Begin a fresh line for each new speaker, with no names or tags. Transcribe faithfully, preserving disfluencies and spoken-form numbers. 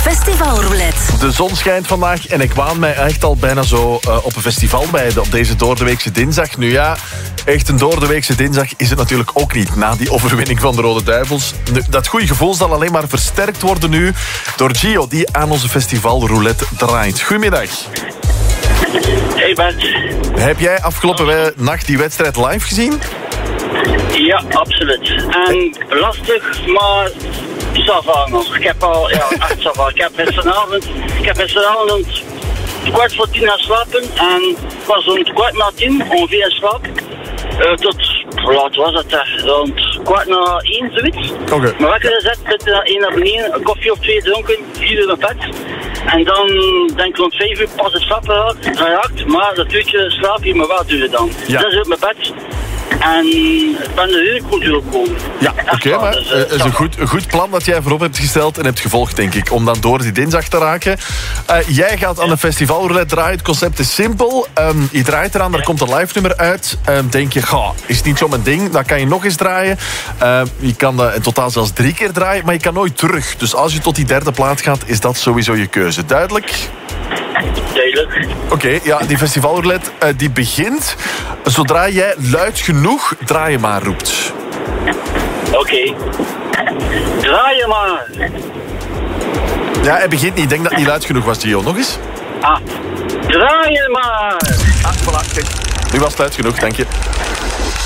Festivalroulette.
De zon schijnt vandaag en ik waan mij echt al bijna zo uh, op een festival bij op deze doordeweekse dinsdag. Nu ja, echt een doordeweekse dinsdag is het natuurlijk ook niet na die overwinning van de Rode Duivels. Nu, dat goede gevoel zal alleen maar versterkt worden nu door Gio, die aan onze festivalroulette draait. Goedemiddag.
Hey Bert.
Heb jij afgelopen we- nacht die wedstrijd live gezien?
Ja, absoluut. En lastig, maar ça va nog. Ik heb al, ja, echt ça va. Ik heb gisteravond, ik heb gisteravond kwart voor tien gaan slapen en ik was rond kwart na tien ongeveer in slaap. Uh, tot, hoe laat was het? Uh, rond kwart na één, zoiets.
Oké. Okay.
Maar wakker gezet, zit er één naar beneden, een koffie of twee dronken, vier uur in bed. En dan denk ik rond vijf uur pas het slaap geraakt, geraakt, maar dat uurtje slaap je me wel duren dan.
Ja.
Zes uur op mijn bed. En ik ben er heel goed doorgekomen.
Ja, oké, okay, maar het dus, uh, is een goed, een goed plan dat jij voorop hebt gesteld en hebt gevolgd, denk ik, om dan door die dinsdag te raken. Uh, jij gaat aan de festivalroulette draaien. Het concept is simpel. Um, je draait eraan, daar komt een live nummer uit. Um, denk je, ga, is niet zo mijn ding, dan kan je nog eens draaien. Uh, je kan uh, in totaal zelfs drie keer draaien, maar je kan nooit terug. Dus als je tot die derde plaat gaat, is dat sowieso je keuze. Duidelijk?
Duidelijk.
Oké, okay, ja, die festivalroulette uh, die begint zodra jij luid genoeg draai maar roept.
Oké. Okay. Draai je maar.
Ja, hij begint niet. Ik denk dat het niet luid genoeg was, Gio. Nog eens?
Ah. Draai je maar.
Ah, voilà. Kijk. Nu was het luid genoeg, dank je.